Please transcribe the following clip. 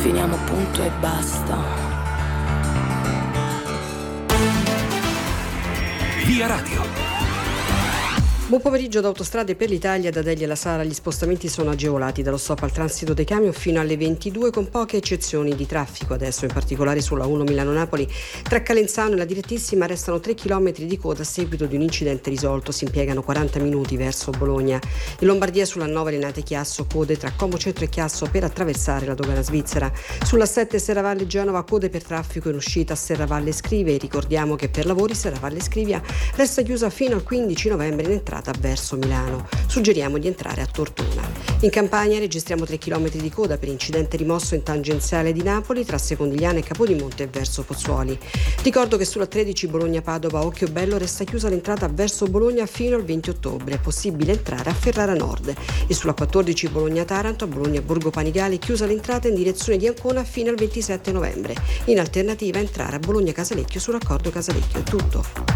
finiamo punto e basta. Via Radio. Buon pomeriggio da Autostrade per l'Italia, da Delia alla Sala. Gli spostamenti sono agevolati dallo stop al transito dei camion fino alle 22 con poche eccezioni di traffico. Adesso in particolare sulla 1 Milano-Napoli tra Calenzano e la direttissima restano 3 km di coda a seguito di un incidente risolto. Si impiegano 40 minuti verso Bologna. In Lombardia sulla 9 Lenate-Chiasso code tra Como Centro e Chiasso per attraversare la dogana svizzera. Sulla 7 Serravalle-Genova code per traffico in uscita a Serravalle Scrivia. Ricordiamo che per lavori Serravalle Scrivia resta chiusa fino al 15 novembre in entrata verso Milano. Suggeriamo di entrare a Tortona. In Campania registriamo 3 km di coda per incidente rimosso in tangenziale di Napoli tra Secondigliano e Capodimonte verso Pozzuoli. Ricordo che sulla 13 Bologna-Padova Occhiobello resta chiusa l'entrata verso Bologna fino al 20 ottobre. È possibile entrare a Ferrara Nord. E sulla 14 Bologna-Taranto a Bologna-Borgo Panigale chiusa l'entrata in direzione di Ancona fino al 27 novembre. In alternativa entrare a Bologna-Casalecchio sul raccordo Casalecchio. È tutto.